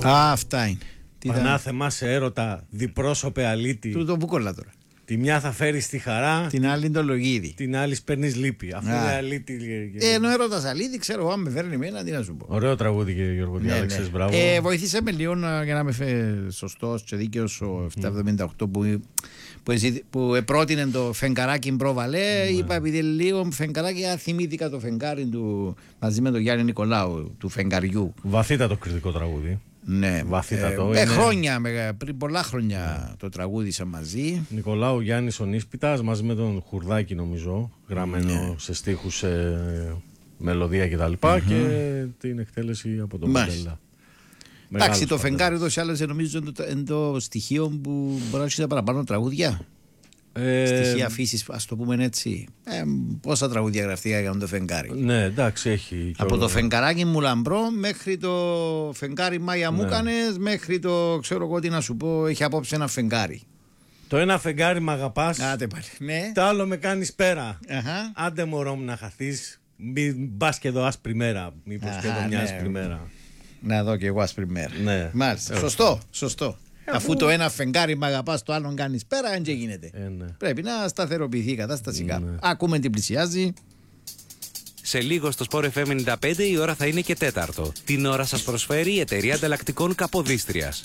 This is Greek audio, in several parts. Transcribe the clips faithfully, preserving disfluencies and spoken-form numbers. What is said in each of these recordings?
Α, αυτά είναι. Πανάθεμα σε έρωτα, διπρόσωπε αλήτη. Του το βουκόλα τώρα. Τη μια θα φέρει στη χαρά, την άλλη το λογίδι. Την άλλη παίρνει λύπη. Αυτό είναι αλήτη. Ε, ενώ έρωτα αλήτη, ξέρω εγώ, αν με φέρνει εμένα, τι να σου πω. Ωραίο τραγούδι, κύριε Γιώργο Διάλεξε. Ναι, ναι. Μπράβο. Ε, βοήθησε με λίγο για να με φέρει σωστό και δίκαιο ο επτακόσια εβδομήντα οκτώ mm. που, που, που πρότεινε το φεγγαράκι προβαλέ. Mm. Είπα επειδή λίγο φεγγαράκι, θυμήθηκα το φεγγάρι του μαζί με τον Γιάννη Νικολάου του φεγγαριού. Βαθύτατο κριτικό τραγούδι. Ναι, βαθύτατο. Με είναι... χρόνια, με, πριν πολλά χρόνια yeah. το τραγούδισα μαζί. Νικολάου Γιάννης ο Νίσπιτας μαζί με τον Χουρδάκη, νομίζω, γραμμένο yeah. σε στίχους, ε, μελωδία κτλ. Και, mm-hmm. και την εκτέλεση από τον Μοντέλα. Εντάξει, το φεγγάρι εδώ σε άλλες νομίζω είναι το στοιχείο που μπορεί να έχει τα παραπάνω τραγούδια. Ε, στοιχεία φύσης, ας το πούμε έτσι. Ε, πόσα τραγούδια γραφτικά για το φεγγάρι. Ναι, εντάξει, έχει. Από το φεγγαράκι μου λαμπρό μέχρι το φεγγάρι Μάγια μου κάνες, μέχρι το ξέρω εγώ τι να σου πω, έχει απόψε ένα φεγγάρι. Το ένα φεγγάρι μ' αγαπάς, Άτε πάλι. Ναι. Το άλλο με κάνεις πέρα. Αχα. Άντε μωρό μου να χαθείς, μην πας και εδώ άσπρη μέρα. Μήπως και εδώ μια άσπρη μέρα. Να δω και εγώ άσπρη μέρα. Ναι. Μάλιστα. Σωστό, σωστό. Αφού το ένα φεγγάρι μ' αγαπάς, το άλλο κάνεις πέρα, αν και γίνεται. Ε, ναι. Πρέπει να σταθεροποιηθεί η κατάσταση κάπου. Ναι. Ακούμε τι πλησιάζει. Σε λίγο στο Sport εφ εμ ενενήντα πέντε η ώρα θα είναι και τέταρτο. Την ώρα σας προσφέρει η εταιρεία ανταλλακτικών Καποδίστριας.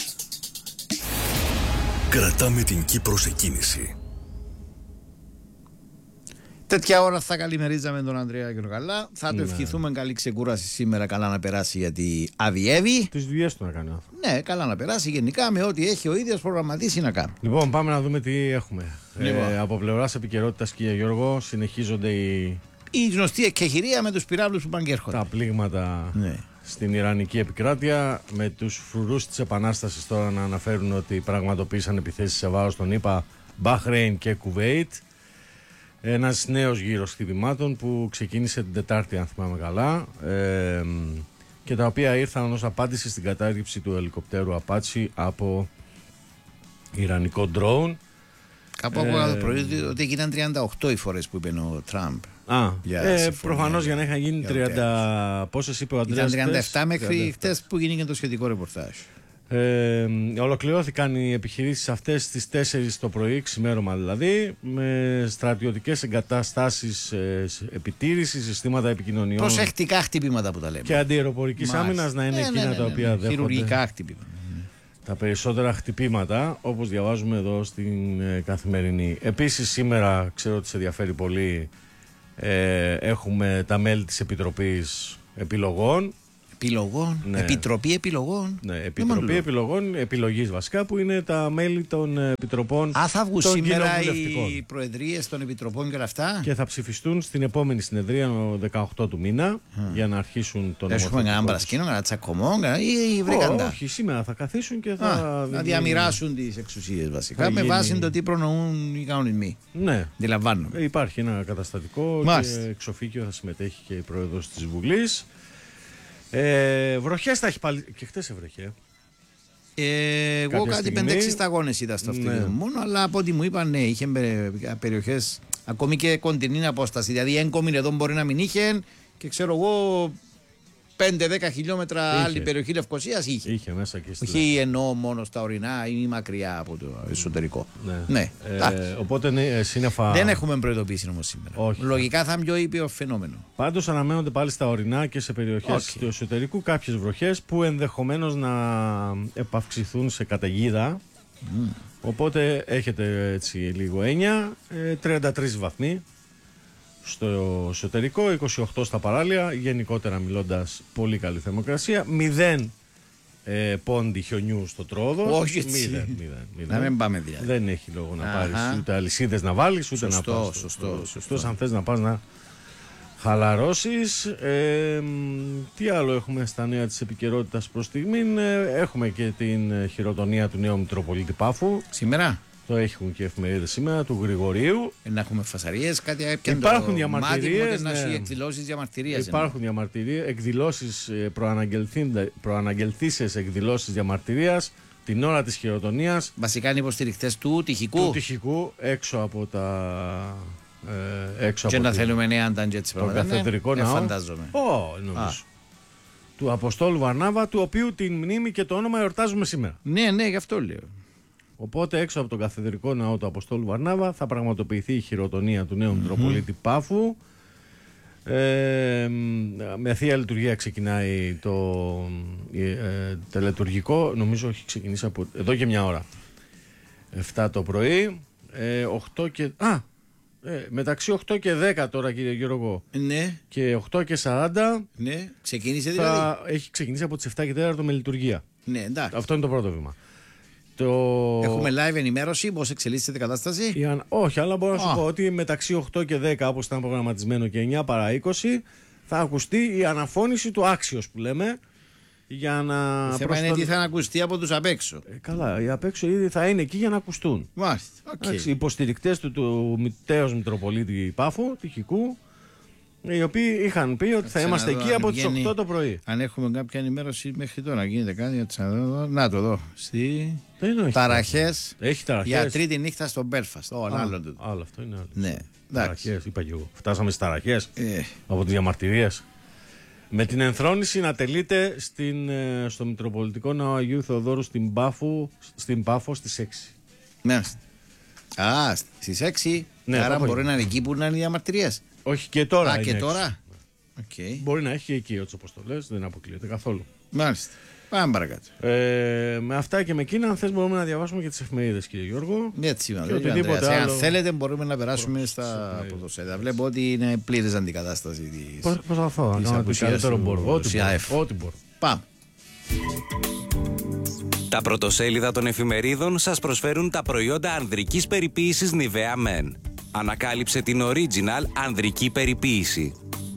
Κρατάμε την Κύπρο σε κίνηση. Τέτοια ώρα θα καλημερίζαμε τον Ανδρέα και τον Καλά. Θα του ευχηθούμε καλή ξεκούραση σήμερα. Καλά να περάσει γιατί αδιεύει. Τις δουλειές του να κάνει αυτό. Ναι, καλά να περάσει γενικά με ό,τι έχει ο ίδιος προγραμματίσει να κάνει. Λοιπόν, πάμε να δούμε τι έχουμε. Λοιπόν. Ε, από πλευράς επικαιρότητας, κύριε Γιώργο, συνεχίζονται οι. Η γνωστή εκεχηρία με τους πυράβλους που πάνε και έρχονται. Τα πλήγματα ναι. στην Ιρανική επικράτεια. Με τους φρουρούς της Επανάστασης τώρα να αναφέρουν ότι πραγματοποίησαν επιθέσεις σε βάρος των ΗΠΑ, Μπαχρέιν και Κουβέιτ. Ένας νέος γύρος χτυπημάτων που ξεκίνησε την Τετάρτη, αν θυμάμαι καλά, ε, και τα οποία ήρθαν ως απάντηση στην κατάρριψη του ελικοπτέρου Apache από ιρανικό ντρόουν. Κάπου άκουγα το πρωί ότι έγιναν τριάντα οκτώ οι φορές που είπε ο Τραμπ. Α, ε, προφανώς για να είχαν γίνει τριάντα. Πόσες είπε ο Αντρέας? Ήταν τριάντα επτά μέχρι χτες που γίνει το σχετικό ρεπορτάζ. Ε, ολοκληρώθηκαν οι επιχειρήσεις αυτές στις τέσσερις το πρωί, ξημέρωμα δηλαδή, με στρατιωτικές εγκαταστάσεις ε, επιτήρησης, συστήματα επικοινωνιών. Προσεκτικά χτυπήματα που τα λέμε. Και αντιεροπορικής άμυνας να είναι ε, εκείνα ναι, ναι, ναι, τα οποία ναι, δέχονται. Χειρουργικά χτυπήματα. Τα περισσότερα χτυπήματα, όπως διαβάζουμε εδώ στην ε, Καθημερινή. Επίσης σήμερα, ξέρω ότι σε ενδιαφέρει πολύ, ε, έχουμε τα μέλη της Επιτροπής Επιλογών. Επιλογών, ναι. Επιτροπή Επιλογών. Ναι, Επιτροπή ναι, Επιλογών, επιλογής βασικά, που είναι τα μέλη των επιτροπών. Α, θα βγουν σήμερα οι προεδρίες των επιτροπών και όλα αυτά. Και θα ψηφιστούν στην επόμενη συνεδρία, δεκαοκτώ του μήνα, mm. για να αρχίσουν τον νομοθετικό. Έχουμε κανένα παρασκήνιο, κανένα τσακωμό, ή βρήκαντα. Όχι, σήμερα θα καθίσουν και θα. Α, να διαμοιράσουν τις εξουσίες βασικά, με βάση το τι προνοούν οι κανονισμοί. Ναι. Αντιλαμβάνομαι. Υπάρχει ένα καταστατικό Μάλιστα. Και εξοφίκιο θα συμμετέχει και η πρόεδρος της Βουλής. Ε, βροχές θα έχει πάλι. Και χτες έβρεχε. Ε, εγώ κάτι πέντε-έξι σταγόνες είδα στο αυτοκίνητο ναι. μόνο, αλλά από ό,τι μου είπαν, ναι, είχε περιοχές ακόμη και κοντινή απόσταση. Δηλαδή, έγκομιν εδώ μπορεί να μην είχε και ξέρω εγώ πέντε δέκα χιλιόμετρα είχε. Άλλη περιοχή Λευκωσίας είχε. Είχε μέσα και στη. Όχι εννοώ μόνο στα ορεινά ή μακριά από το εσωτερικό. Ναι. ναι. Ε, οπότε ναι, σύννεφα. Δεν έχουμε προειδοποίηση όμως σήμερα. Όχι. Λογικά θα είναι πιο ήπιο φαινόμενο. Πάντως αναμένονται πάλι στα ορεινά και σε περιοχές okay. του εσωτερικού κάποιες βροχές που ενδεχομένως να επαυξηθούν σε καταιγίδα. Mm. Οπότε έχετε έτσι λίγο έννοια. Ε, τριάντα τρεις βαθμοί. Στο εσωτερικό, είκοσι οκτώ στα παράλια, γενικότερα μιλώντας πολύ καλή θερμοκρασία, μηδέν ε, πόντι χιονιού στο Τρόδο. Όχι έτσι. Μηδέν, μηδέν, μηδέν. Να μην πάμε δηλαδή. Δεν έχει λόγο να Αχα. πάρεις ούτε αλυσίδες να βάλεις, ούτε σωστό, να πας. Σωστό, σωστό, σωστό. Αν θες να πας να χαλαρώσεις. Ε, τι άλλο έχουμε στα νέα της επικαιρότητας προς στιγμήν? Ε, έχουμε και την χειροτονία του νέου Μητροπολίτη Πάφου. Σήμερα. Το έχουν και εφημερίδες σήμερα, του Γρηγορίου. Να έχουμε φασαρίες, κάτι έπιανε. Υπάρχουν διαμαρτυρίες. Ναι. Εκδηλώσεις διαμαρτυρίας. Υπάρχουν διαμαρτυρίες, εκδηλώσεις, προαναγγελθήσεις εκδηλώσεις διαμαρτυρίας την ώρα της χειροτονίας. Βασικά είναι υποστηρικτές του τυχικού. Του τυχικού, έξω από τα. Ε, έξω και από να τη... θέλουμε νέα αντάντια της τον καθεδρικό ναό. Φαντάζομαι. Ω, νομίζω. του Αποστόλου Βαρνάβα, του οποίου την μνήμη και το όνομα εορτάζουμε σήμερα. Ναι, ναι, γι' αυτό λέω. Οπότε έξω από τον καθεδρικό ναό του Αποστόλου Βαρνάβα θα πραγματοποιηθεί η χειροτονία του νέου mm-hmm. Μητροπολίτη Πάφου. Ε, με θεία λειτουργία ξεκινάει το ε, τελετουργικό. Νομίζω έχει ξεκινήσει από εδώ και μια ώρα. εφτά το πρωί. Ε, οκτώ και... Α! Ε, μεταξύ οκτώ και δέκα τώρα, κύριε Γιώργο. Ναι. Και οκτώ και σαράντα. Ναι. Ξεκίνησε θα δηλαδή. Έχει ξεκινήσει από τις εφτά και τέσσερα με λειτουργία. Ναι, εντάξει. Αυτό είναι το πρώτο βήμα. Το... Έχουμε live ενημέρωση, πώς εξελίσσεται η κατάσταση. Η... Όχι, αλλά μπορώ να σου oh. πω ότι μεταξύ οκτώ και δέκα, όπως ήταν προγραμματισμένο, και εννιά παρά είκοσι, θα ακουστεί η αναφώνηση του άξιος που λέμε. Για να το θέμα προστα... είναι τι θα ακουστεί από τους απ' έξω. Ε, καλά, οι απ' έξω ήδη θα είναι εκεί για να ακουστούν. Μάλιστα. Okay. Οι υποστηρικτές του, του τέος Μητροπολίτη Πάφου, τυχικού, οι οποίοι είχαν πει ότι θα είμαστε εκεί από τις οκτώ το πρωί. Αν έχουμε κάποια ενημέρωση μέχρι τώρα, γίνεται κάτι. Να το δω. Στη... Ταραχές για τρίτη νύχτα στο Μπέλφαστ. Άλλο αυτό είναι άλλο. Ναι. Ταραχές, είπα και εγώ. Φτάσαμε στις ταραχές ε. από τις διαμαρτυρίες. Με την ενθρόνηση να τελείται στην, στο Μητροπολιτικό Ναό Αγίου Θεοδόρου στην, Πάφου, στην Πάφο στις έξι. Ναι. Α, στις έξι. Ναι, άρα μπορεί να είναι εκεί που είναι οι διαμαρτυρίες. Όχι, και τώρα. Α, και τώρα. Okay. Μπορεί να έχει και εκεί, έτσι όπως το λες, δεν αποκλείεται καθόλου. Μάλιστα. Πάμε παρακάτω. Ε, με αυτά και με εκείνα, αν θες, μπορούμε να διαβάσουμε και τις εφημερίδες, κύριε Γιώργο. Έτσι, οτιδήποτε άλλο. Αν θέλετε, μπορούμε να περάσουμε προς στα πρωτοσέλιδα. Βλέπω ότι είναι πλήρης αντικατάσταση της. Προσπαθώ να κάνω το καλύτερο μπορώ. Ό,τι μπορώ. Πάμε. Τα πρωτοσέλιδα των εφημερίδων σας προσφέρουν τα προϊόντα ανδρικής περιποίησης Nivea Men. Ανακάλυψε την original ανδρική περιποίηση.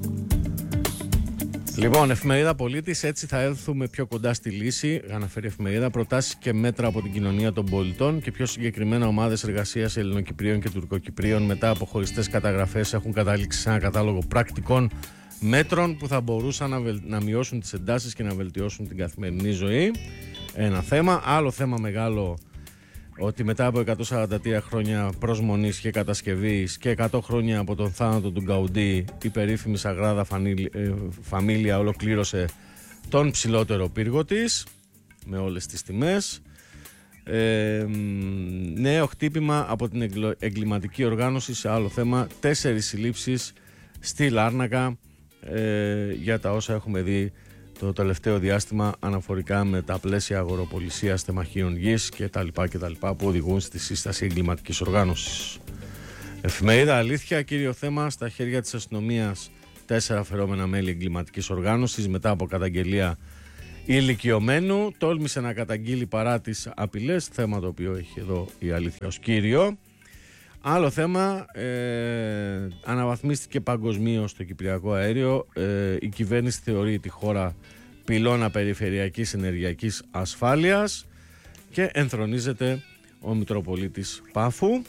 Λοιπόν, εφημερίδα Πολίτης, έτσι θα έλθουμε πιο κοντά στη λύση. Αναφέρει εφημερίδα προτάσεις και μέτρα από την κοινωνία των πολιτών και πιο συγκεκριμένα ομάδες εργασίας Ελληνοκυπρίων και Τουρκοκυπρίων μετά από χωριστές καταγραφές έχουν καταλήξει σε ένα κατάλογο πρακτικών μέτρων που θα μπορούσαν να, βελ... να μειώσουν τις εντάσεις και να βελτιώσουν την καθημερινή ζωή. Ένα θέμα. Άλλο θέμα μεγάλο, ότι μετά από εκατόν σαράντα τρία χρόνια προσμονής και κατασκευής και εκατό χρόνια από τον θάνατο του Γκαουντή, η περίφημη Σαγράδα Φαμίλια ολοκλήρωσε τον ψηλότερο πύργο της με όλες τις τιμές. Ε, νέο χτύπημα από την εγκληματική οργάνωση σε άλλο θέμα, τέσσερις συλλήψεις στη Λάρνακα ε, για τα όσα έχουμε δει το τελευταίο διάστημα αναφορικά με τα πλαίσια αγοροπολισίας, τεμαχίων γης και τα λοιπά και τα λοιπά που οδηγούν στη σύσταση εγκληματικής οργάνωσης. Εφημερίδα Αλήθεια, κύριο θέμα στα χέρια της αστυνομίας, τέσσερα φερόμενα μέλη εγκληματικής οργάνωσης μετά από καταγγελία ηλικιωμένου. Τόλμησε να καταγγείλει παρά τις απειλές, θέμα το οποίο έχει εδώ η Αλήθεια ως κύριο. Άλλο θέμα, ε, αναβαθμίστηκε παγκοσμίως το κυπριακό αέριο. Ε, η κυβέρνηση θεωρεί τη χώρα πυλώνα περιφερειακής ενεργειακής ασφάλειας και ενθρονίζεται ο Μητροπολίτης Πάφου.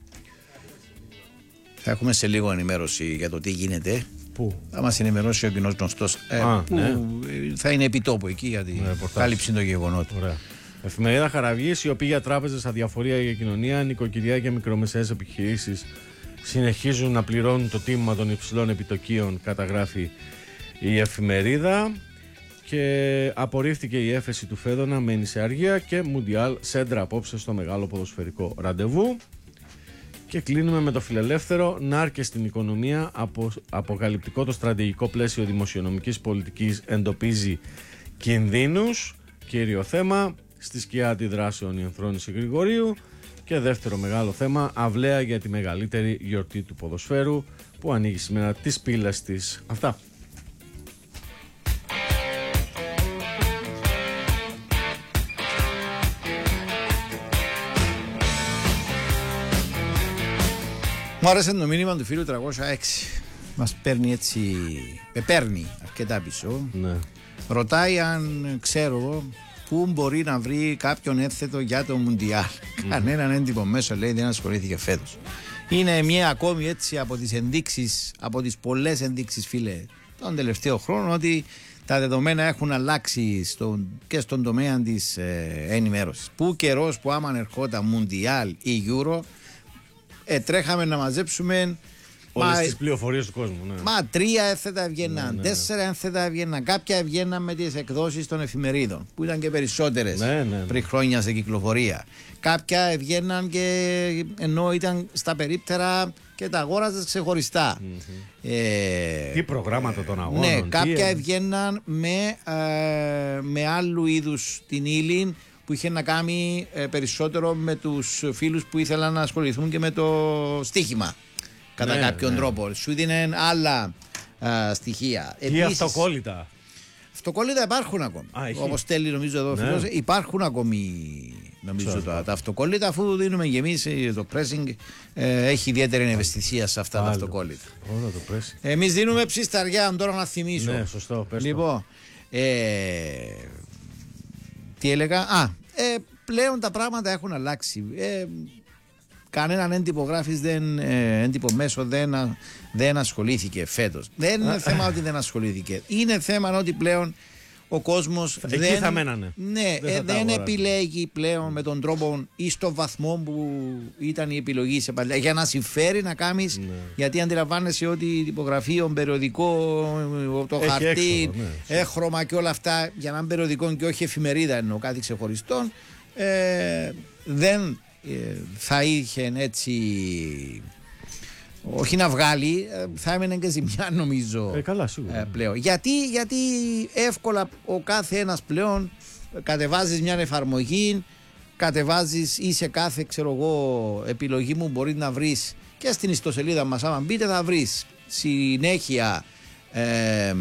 Θα έχουμε σε λίγο ενημέρωση για το τι γίνεται. Πού? Θα μας ενημερώσει ο κοινός γνωστός ε, Α, που ναι. θα είναι επιτόπου εκεί για την ναι, κάλυψη των γεγονότων. Ωραία. Εφημερίδα Χαραυγής, η οποία για τράπεζες, αδιαφορία για κοινωνία, νοικοκυριά και μικρομεσαίες επιχειρήσεις συνεχίζουν να πληρώνουν το τίμημα των υψηλών επιτοκίων, καταγράφει η εφημερίδα. Και απορρίφθηκε η έφεση του Φέδωνα, μένει σε αργία και Μουντιάλ σέντρα απόψε στο μεγάλο ποδοσφαιρικό ραντεβού. Και κλείνουμε με το φιλελεύθερο. Νάρκες στην οικονομία, απο, αποκαλυπτικό το στρατηγικό πλαίσιο δημοσιονομικής πολιτικής εντοπίζει κινδύνους. Κύριο θέμα, στη σκιά αντιδράσεων η ενθρόνηση Γρηγορίου. Και δεύτερο μεγάλο θέμα, αυλαία για τη μεγαλύτερη γιορτή του ποδοσφαίρου που ανοίγει σήμερα τις πύλες της. Αυτά. Μου άρεσε το μήνυμα του φίλου τριακόσια έξι. Μας παίρνει έτσι, με παίρνει αρκετά πίσω. Ναι. Ρωτάει αν ξέρω πού μπορεί να βρει κάποιον έθετο για το Μουντιάλ. Mm. Κανέναν έντυπο μέσο, λέει, δεν ασχολήθηκε φέτος. Είναι μια ακόμη έτσι από τις ενδείξεις, από τις πολλές ενδείξεις, φίλε, τον τελευταίο χρόνο, ότι τα δεδομένα έχουν αλλάξει στον, και στον τομέα της ε, ενημέρωσης. Πού καιρός που άμα ερχόταν Μουντιάλ ή Euro, ε, τρέχαμε να μαζέψουμε Όλες τις πληροφορίες του κόσμου. Ναι. Μα τρία ένθετα έβγαιναν, ναι, ναι, ναι. τέσσερα ένθετα έβγαιναν. Κάποια έβγαιναν με τις εκδόσεις των εφημερίδων, που ήταν και περισσότερες ναι, ναι, ναι. πριν χρόνια σε κυκλοφορία. Κάποια έβγαιναν και ενώ ήταν στα περίπτερα και τα αγόραζες ξεχωριστά. Mm-hmm. Ε, τι προγράμματα των αγώνων. Ναι, κάποια έβγαιναν με, ε, με άλλου είδους την ύλη που είχε να κάνει ε, περισσότερο με τους φίλους που ήθελαν να ασχοληθούν και με το στοίχημα. Κατά ναι, κάποιον ναι. τρόπο. Σου δίνει άλλα α, στοιχεία. Τι Επίσης, αυτοκόλλητα. Αυτοκόλλητα υπάρχουν ακόμη. Όπως στέλνει νομίζω εδώ ο ναι. φίλος, υπάρχουν ακόμη νομίζω τα, τα αυτοκόλλητα, αφού δίνουμε και εμείς το pressing ε, έχει ιδιαίτερη ευαισθησία σε αυτά Άλλο. τα αυτοκόλλητα. Εμείς δίνουμε ψισταριά, τώρα να θυμίσω. Ναι, σωστό. Πες λοιπόν, ε, τι έλεγα. Α, ε, πλέον τα πράγματα έχουν αλλάξει. Ε, Κανέναν έντυπο γράφης, δεν, ε, έντυπο μέσο δεν, α, δεν ασχολήθηκε φέτος. Δεν είναι θέμα ότι δεν ασχολήθηκε. Είναι θέμα ότι πλέον ο κόσμος εκεί δεν, θα μένανε. Ναι, δεν, ε, δεν επιλέγει πλέον με τον τρόπο ή στο βαθμό που ήταν η επιλογή σε παλιά. Για να συμφέρει να κάνεις, ναι. γιατί αντιλαμβάνεσαι ότι η τυπογραφία, ο περιοδικό, το έχει χαρτί, έξω, ναι. έχρωμα και όλα αυτά, για να είναι περιοδικό και όχι εφημερίδα εννοώ κάτι ξεχωριστό, ε, δεν θα είχε έτσι, όχι να βγάλει, θα έμενε και ζημιά νομίζω ε, καλά, σίγουρα. πλέον. Γιατί, γιατί εύκολα ο κάθε ένας πλέον κατεβάζεις μια εφαρμογή, κατεβάζεις ή σε κάθε ξέρω εγώ επιλογή μου μπορεί να βρεις και στην ιστοσελίδα μας άμα μπείτε θα βρεις συνέχεια ε, ε,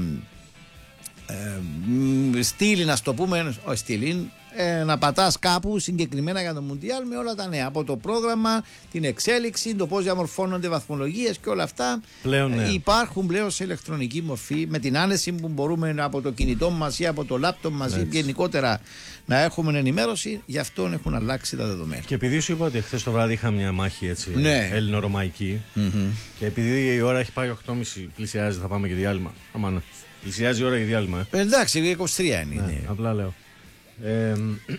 στήλη να στο πούμε, όχι στήλη, Ε, να πατάς κάπου συγκεκριμένα για το Μουντιάλ με όλα τα νέα. Από το πρόγραμμα, την εξέλιξη, το πώς διαμορφώνονται βαθμολογίες και όλα αυτά. Πλέον, ναι. ε, υπάρχουν πλέον σε ηλεκτρονική μορφή με την άνεση που μπορούμε από το κινητό μας ή από το λάπτοπ μας ή γενικότερα να έχουμε ενημέρωση. Γι' αυτό έχουν αλλάξει τα δεδομένα. Και επειδή σου είπα ότι χθες το βράδυ είχα μια μάχη έτσι, ναι. ελληνορωμαϊκή mm-hmm. και επειδή η ώρα έχει πάει οκτώ και μισή, πλησιάζει, θα πάμε και διάλειμμα. Αμάνα. Πλησιάζει η ώρα για διάλειμμα. Ε. Ε, εντάξει, είκοσι τρία είναι. Ναι, απλά λέω. Ε,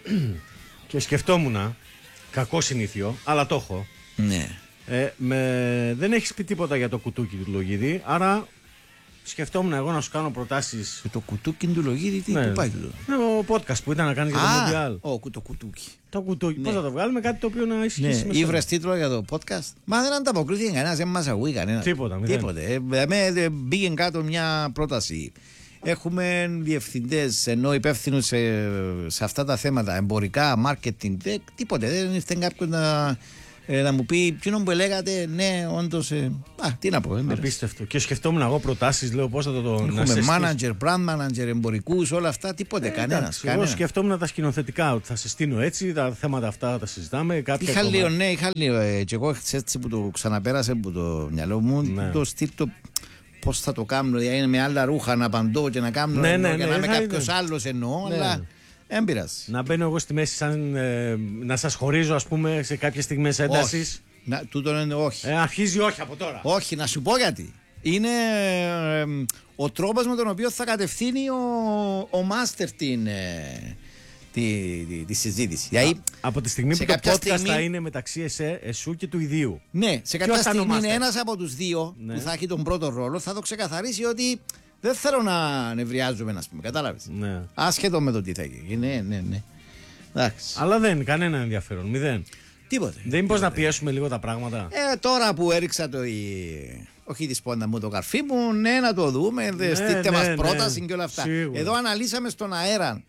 και σκεφτόμουν, κακό συνήθειο, αλλά το έχω. Ναι. Ε, με, δεν έχεις πει τίποτα για το κουτούκι του Λογίδη, άρα σκεφτόμουν εγώ να σου κάνω προτάσεις. Με το κουτούκι του Λογίδη, τι ναι. πάει εδώ. Ναι, ο podcast που ήταν να κάνεις για το Μουντιάλ. Oh, το κουτούκι. Το κουτούκι. Ναι. Πώς θα το βγάλουμε, κάτι το οποίο να ισχύσει. Ναι. Ήβρες τίτλο για το podcast. Μα δεν ανταποκρίθηκε κανένας, δεν μας ακούει κανένας. Τίποτα. Τίποτε. Ε, μπήκε κάτω μια πρόταση. Έχουμε διευθυντές ενώ υπεύθυνους σε, σε αυτά τα θέματα, εμπορικά, marketing, δε, τίποτε. Δεν ήρθε κάποιος να, ε, να μου πει ποιον που λέγατε, ναι, όντως. Ε, α, τι να πω. Απίστευτο. Και σκεφτόμουν εγώ προτάσεις, λέω πώς θα το. το Έχουμε manager, brand manager, εμπορικούς, όλα αυτά, τίποτε. Ε, κανένας. Εγώ σκεφτόμουν τα σκηνοθετικά, ότι θα συστήνω έτσι, τα θέματα αυτά θα τα συζητάμε. Κάποια είχα λίγο, ναι, είχα λίγο. Ε, και εγώ έτσι που το ξαναπέρασε από το μυαλό μου, ναι. το στυλ το. Πώς θα το κάνω, δηλαδή είναι με άλλα ρούχα να απαντώ και να κάνω ναι, εννοώ, ναι, για ναι, να είμαι ναι, κάποιος ναι. άλλος εννοώ, ναι. αλλά δεν πειράζει. Να μπαίνω εγώ στη μέση σαν ε, να σας χωρίζω ας πούμε σε κάποιες στιγμές έντασης. Να, τούτο είναι όχι. Ε, αρχίζει όχι από τώρα. Όχι, να σου πω γιατί. Είναι ε, ο τρόπος με τον οποίο θα κατευθύνει ο, ο Μάστερ την... Ε, Τη, τη, τη συζήτηση. Δηλαδή, από τη στιγμή που το podcast στιγμή... θα είναι μεταξύ εσέ, εσού και του ιδίου. Ναι, σε κάποια στιγμή είναι ένας από τους δύο ναι. που θα έχει τον πρώτο ρόλο, θα το ξεκαθαρίσει ότι δεν θέλω να νευριάζουμε, να πούμε. Κατάλαβες. Ναι. Άσχετο με το τι θα γίνει. Ναι, ναι, ναι. Εντάξει. Αλλά δεν είναι κανένα ενδιαφέρον. Μηδέν. Τίποτε. Δεν είναι πώς να πιέσουμε λίγο τα πράγματα. Ε, τώρα που έριξα το. Όχι τη σπόντα μου, το καρφί μου, ναι, να το δούμε. Ναι, στείλτε ναι, μας ναι, πρόταση ναι. και όλα αυτά. Σίγουρα. Εδώ αναλύσαμε στον αέρα.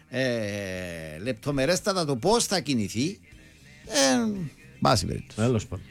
Ε, λεπτομερέστατα το πώς θα κινηθεί. Ε, μπάση περίπτωση. Τέλος πάντων.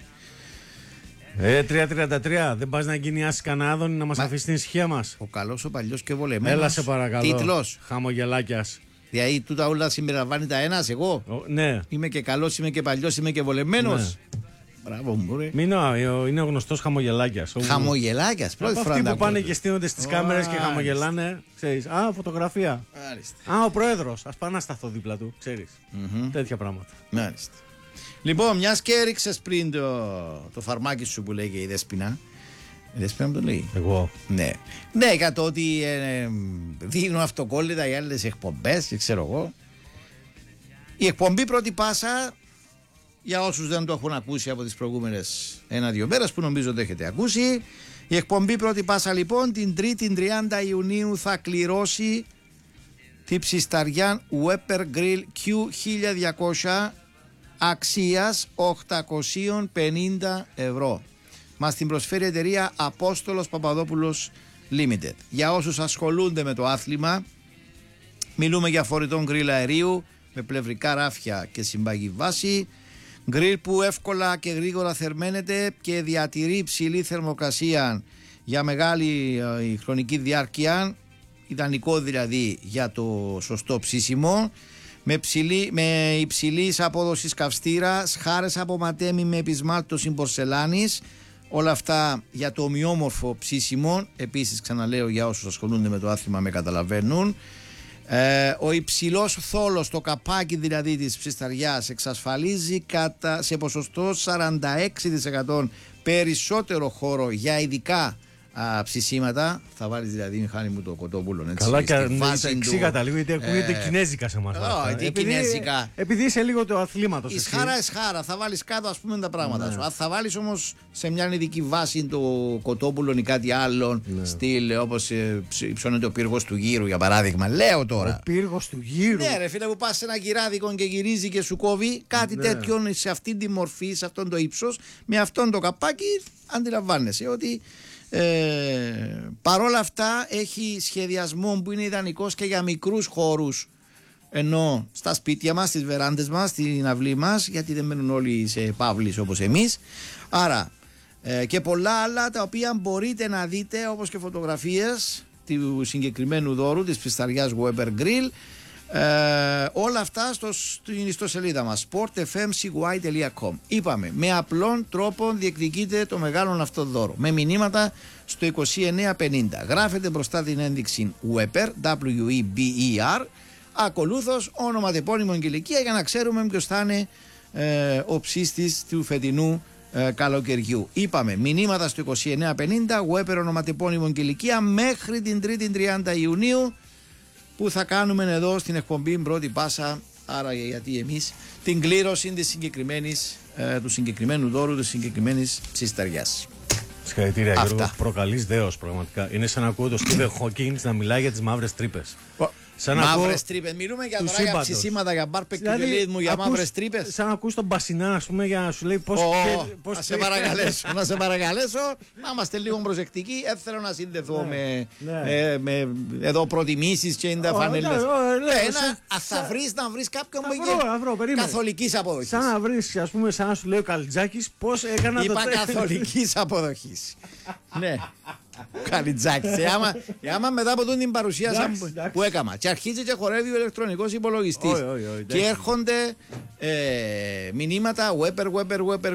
Ε, τρία τριάντα τρία, δεν πας να εγκαινιάσεις κανένα Άδωνη να μας Μα... αφήσει την ησυχία μας. Ο καλός, ο παλιός και βολεμένος. Έλα σε παρακαλώ. Τίτλος. Χαμογελάκιας. Δηλαδή τούτα όλα συμπεριλαμβάνει τα ένας εγώ. Ο, ναι. Είμαι και καλός, είμαι και παλιός, είμαι και βολεμένος. Ναι. Μπράβο μου, ρε. Μην είναι ο γνωστός Χαμογελάκιας. Χαμογελάκιας, πρώτη φορά. Αυτοί που πάνε και στείνονται στις κάμερες και χαμογελάνε. Ξέρεις. Α, φωτογραφία. Άριστα. Α, ο πρόεδρος. Ας πάω να σταθώ δίπλα του. Ξέρεις. Mm-hmm. Τέτοια πράγματα. Μάλιστα. Λοιπόν, μιας και έριξες πριν το, το φαρμάκι σου που λέγει η Δέσποινα. Η Δέσποινα μου το λέει. Εγώ. Ναι. Ναι, για το ότι ε, δίνουν αυτοκόλλητα οι άλλες εκπομπές και ξέρω εγώ. Η δεσποινα μου το λεει εγω ναι για το οτι ε δινουν αυτοκολλητα οι αλλες εκπομπες και ξερω εγω η εκπομπη πρωτη πάσα. Η εκπομπή πρώτη πάσα, για όσους δεν το έχουν ακούσει από τις προηγούμενες ένα-δύο μέρες, που νομίζω ότι έχετε ακούσει. Η εκπομπή Πρώτη Πάσα λοιπόν την Τρίτη τριάντα Ιουνίου θα κληρώσει τη ψισταριά Weber Grill Q χίλια διακόσια αξίας οκτακόσια πενήντα ευρώ. Μας την προσφέρει η εταιρεία Απόστολος Παπαδόπουλος Limited. Για όσους ασχολούνται με το άθλημα, μιλούμε για φορητό γκριλ αερίου με πλευρικά ράφια και συμπαγή βάση. Γκριλ που εύκολα και γρήγορα θερμαίνεται και διατηρεί υψηλή θερμοκρασία για μεγάλη ε, χρονική διάρκεια. Ιδανικό δηλαδή για το σωστό ψήσιμο. Με, ψηλή, με υψηλής απόδοσης καυστήρα, σχάρες από ματέμι με επισμάλτωση πορσελάνης. Όλα αυτά για το ομοιόμορφο ψήσιμο. Επίσης, ξαναλέω, για όσους ασχολούνται με το άθλημα με καταλαβαίνουν. Ε, ο υψηλός θόλος, το καπάκι δηλαδή της ψισταριάς, εξασφαλίζει κατά, σε ποσοστό σαράντα έξι τοις εκατό περισσότερο χώρο για ειδικά α, ψησίματα. Θα βάλεις δηλαδή, Μιχάλη μου, το κοτόπουλο. Έτσι, καλά, και εξήγατα λίγο, γιατί ακούγεται ε, κινέζικα σε εμάς. Oh, τι επειδή, κινέζικα. επειδή είσαι λίγο το αθλήματος. Η σχάρα εσχάρα, θα βάλεις κάτω ας πούμε τα πράγματα ναι. σου. Αν θα βάλεις όμως σε μια ειδική βάση το κοτόπουλο ή κάτι άλλο, ναι. στυλ όπως ε, ψώνεται ο πύργος του γύρου για παράδειγμα. Λέω τώρα. Ο πύργος του γύρου. Ναι, ρε φίλε, που πας σε ένα γυράδικο και γυρίζει και σου κόβει κάτι ναι. τέτοιο σε αυτή τη μορφή, σε αυτόν το ύψος, με αυτόν το καπάκι, αντιλαμβάνεσαι ότι. Ε, παρόλα αυτά έχει σχεδιασμό που είναι ιδανικός και για μικρούς χώρους, ενώ στα σπίτια μας, στις βεράντες μας, στην αυλή μας, γιατί δεν μένουν όλοι σε παύλεις όπως εμείς. Άρα ε, και πολλά άλλα τα οποία μπορείτε να δείτε, όπως και φωτογραφίες του συγκεκριμένου δώρου της ψισταριάς Weber Grill. Ε, όλα αυτά στο, στην ιστοσελίδα μας sport f m c y dot com. Είπαμε, με απλόν τρόπο διεκδικείτε το μεγάλο αυτό δώρο με μηνύματα στο είκοσι εννέα πενήντα. Γράφετε μπροστά την ένδειξη Weber, W E B E R, ακολούθως όνομα, τεπώνυμο και ηλικία, για να ξέρουμε ποιος θα είναι ε, ο ψήστης του φετινού ε, καλοκαιριού. Είπαμε, μηνύματα στο είκοσι εννέα πενήντα, Weber, όνομα, τεπώνυμο και ηλικία, μέχρι την Τρίτη τριάντα Ιουνίου, που θα κάνουμε εδώ στην εκπομπή Πρώτη Πάσα. Άρα γιατί εμείς την κλήρωση της συγκεκριμένης, ε, του συγκεκριμένου δώρου της συγκεκριμένης ψισταριάς. Συγχαρητήρια Γιώργο, προκαλείς δέος πραγματικά. Είναι σαν να ακούω το Στίβεν Χόκινγκς να μιλάει για τις μαύρες τρύπες. Μαύρες τρύπες, μιλούμε για τώρα για ψησίματα, για μπάρπεκ και μου, για μαύρες τρύπες. Σαν να ακούς τον Μπασινά, ας πούμε, για να σου λέει πώς. Να σε παρακαλέσω, να σε παρακαλέσω, να είμαστε λίγο προσεκτικοί. Δεν θέλω να συνδεθώ με εδώ προτιμήσεις και είναι φανελές. Θα βρεις να βρεις κάποιον καθολικής αποδοχής. Σαν να βρεις, ας πούμε, σαν να σου λέει ο Καλιτζάκης πώς έκανα το. Είπα καθολικής αποδοχής. Ναι. Καλιτζάκη. Άμα μετά από την παρουσία που έκανα και αρχίζει και χορεύει ο ηλεκτρονικός υπολογιστής και έρχονται μηνύματα Weber, Weber, Weber,